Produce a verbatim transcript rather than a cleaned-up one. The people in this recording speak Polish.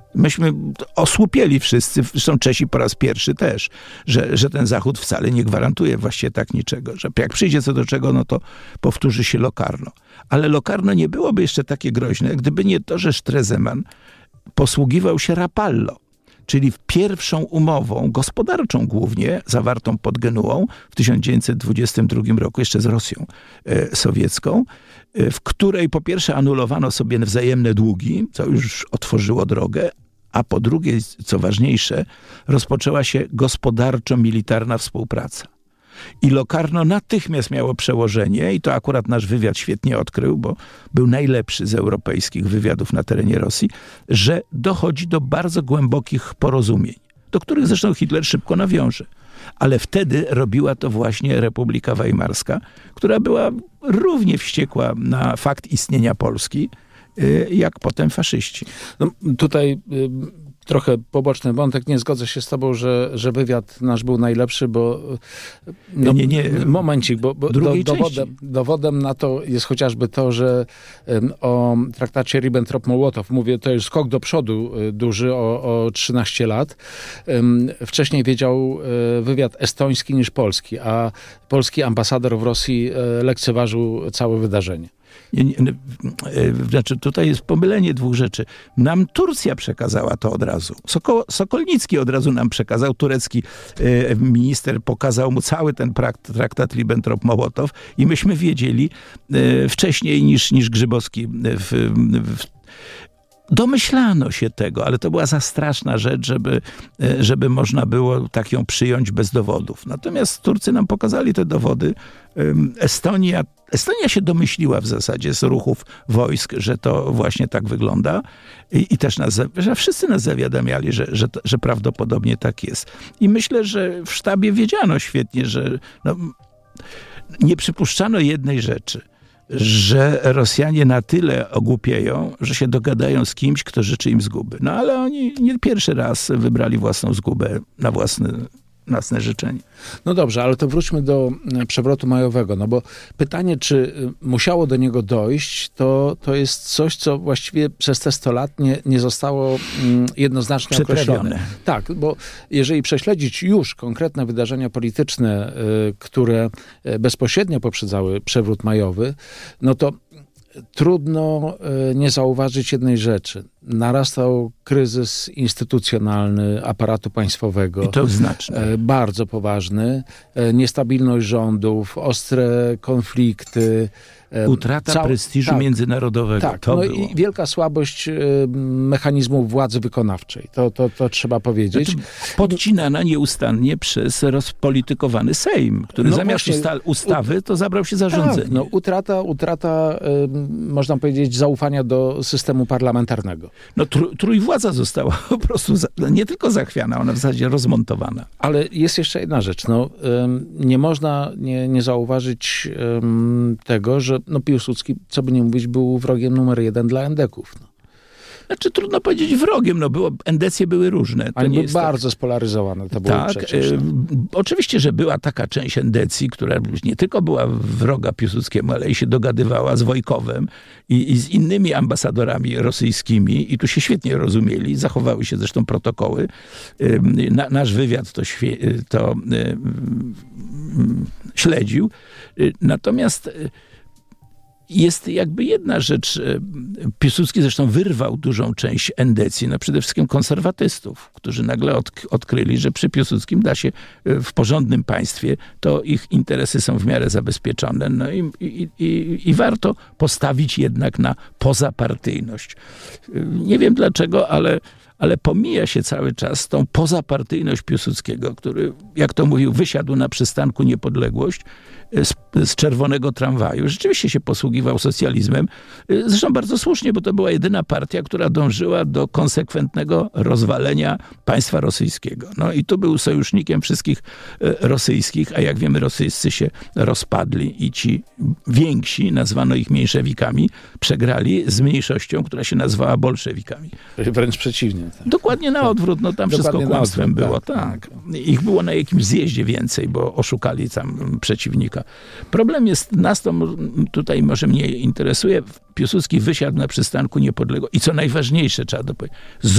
Myśmy osłupieli wszyscy, zresztą Czesi po raz pierwszy też, że, że ten Zachód wcale nie gwarantuje właściwie tak niczego, że jak przyjdzie co do czego, no to powtórzy się Locarno. Ale Locarno nie byłoby jeszcze takie groźne, gdyby nie to, że Stresemann posługiwał się Rapallo, czyli pierwszą umową gospodarczą głównie, zawartą pod Genuą w tysiąc dziewięćset dwudziestym drugim roku, jeszcze z Rosją e, sowiecką, e, w której po pierwsze anulowano sobie wzajemne długi, co już otworzyło drogę, a po drugie, co ważniejsze, rozpoczęła się gospodarczo-militarna współpraca. I Locarno natychmiast miało przełożenie, i to akurat nasz wywiad świetnie odkrył, bo był najlepszy z europejskich wywiadów na terenie Rosji, że dochodzi do bardzo głębokich porozumień, do których zresztą Hitler szybko nawiąże. Ale wtedy robiła to właśnie Republika Weimarska, która była równie wściekła na fakt istnienia Polski, jak potem faszyści. No, tutaj y, trochę poboczny wątek. Nie zgodzę się z tobą, że, że wywiad nasz był najlepszy, bo no, nie, nie. momencik, bo, bo do, dowodem, dowodem na to jest chociażby to, że um, o traktacie Ribbentrop-Mołotow, mówię, to jest skok do przodu y, duży o, o trzynaście lat. Um, wcześniej wiedział y, wywiad estoński niż polski, a polski ambasador w Rosji y, lekceważył całe wydarzenie. Nie, nie, znaczy tutaj jest pomylenie dwóch rzeczy. Nam Turcja przekazała to od razu. Soko, Sokolnicki od razu nam przekazał. Turecki e, minister pokazał mu cały ten prakt, traktat Ribbentrop-Mołotow i myśmy wiedzieli e, wcześniej niż, niż Grzybowski w, w domyślano się tego, ale to była za straszna rzecz, żeby, żeby można było tak ją przyjąć bez dowodów. Natomiast Turcy nam pokazali te dowody. Estonia, Estonia się domyśliła w zasadzie z ruchów wojsk, że to właśnie tak wygląda i, i też nas, że wszyscy nas zawiadamiali, że, że, że prawdopodobnie tak jest. I myślę, że w sztabie wiedziano świetnie, że no, nie przypuszczano jednej rzeczy, że Rosjanie na tyle ogłupieją, że się dogadają z kimś, kto życzy im zguby. No ale oni nie pierwszy raz wybrali własną zgubę na własne, własne życzenie. No dobrze, ale to wróćmy do przewrotu majowego, no bo pytanie, czy musiało do niego dojść, to, to jest coś, co właściwie przez te sto lat nie, nie zostało jednoznacznie określone. Tak, bo jeżeli prześledzić już konkretne wydarzenia polityczne, które bezpośrednio poprzedzały przewrót majowy, no to trudno nie zauważyć jednej rzeczy. Narastał kryzys instytucjonalny aparatu państwowego. I to znaczne. Bardzo poważny. Niestabilność rządów, ostre konflikty. Utrata Cał... prestiżu tak, międzynarodowego. Tak, to no było. I wielka słabość mechanizmów władzy wykonawczej. To, to, to trzeba powiedzieć. Znaczy, podcinana nieustannie przez rozpolitykowany Sejm, który no zamiast właśnie, usta- ustawy to zabrał się zarządzenie. Tak, no, utrata, utrata można powiedzieć, zaufania do systemu parlamentarnego. No tr- trójwładza została po prostu za- nie tylko zachwiana, ona w zasadzie rozmontowana. Ale jest jeszcze jedna rzecz. No, nie można nie, nie zauważyć tego, że no Piłsudski, co by nie mówić, był wrogiem numer jeden dla endeków. No. Znaczy trudno powiedzieć wrogiem, no było, endecje były różne. To Ale nie były jest bardzo tak... spolaryzowane, to było tak, przecież. E, oczywiście, że była taka część endecji, która nie tylko była wroga Piłsudskiemu, ale i się dogadywała z Wojkowem i, i z innymi ambasadorami rosyjskimi i tu się świetnie rozumieli, zachowały się zresztą protokoły. E, na, nasz wywiad to, świe, to e, śledził. E, natomiast e, jest jakby jedna rzecz. Piłsudski zresztą wyrwał dużą część endecji, no przede wszystkim konserwatystów, którzy nagle od, odkryli, że przy Piłsudskim da się w porządnym państwie, to ich interesy są w miarę zabezpieczone. No i, i, i, i warto postawić jednak na pozapartyjność. Nie wiem dlaczego, ale ale pomija się cały czas tą pozapartyjność Piłsudskiego, który, jak to mówił, wysiadł na przystanku Niepodległość z, z czerwonego tramwaju. Rzeczywiście się posługiwał socjalizmem. Zresztą bardzo słusznie, bo to była jedyna partia, która dążyła do konsekwentnego rozwalenia państwa rosyjskiego. No i tu był sojusznikiem wszystkich rosyjskich, a jak wiemy, rosyjscy się rozpadli i ci więksi, nazwano ich mniejszewikami, przegrali z mniejszością, która się nazwała bolszewikami. Wręcz przeciwnie. Tak. Dokładnie na odwrót, no tam Dokładnie wszystko kłamstwem odwrót, było, tak. tak. Ich było na jakimś zjeździe więcej, bo oszukali tam przeciwnika. Problem jest, nas to tutaj może mnie interesuje, Piłsudski wysiadł na przystanku Niepodległości i co najważniejsze, trzeba to powiedzieć,